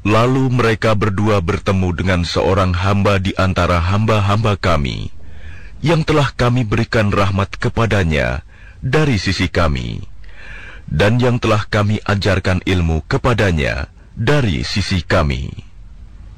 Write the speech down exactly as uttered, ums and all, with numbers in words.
Lalu mereka berdua bertemu dengan seorang hamba di antara hamba-hamba kami, yang telah kami berikan rahmat kepadanya dari sisi kami, dan yang telah kami ajarkan ilmu kepadanya dari sisi kami.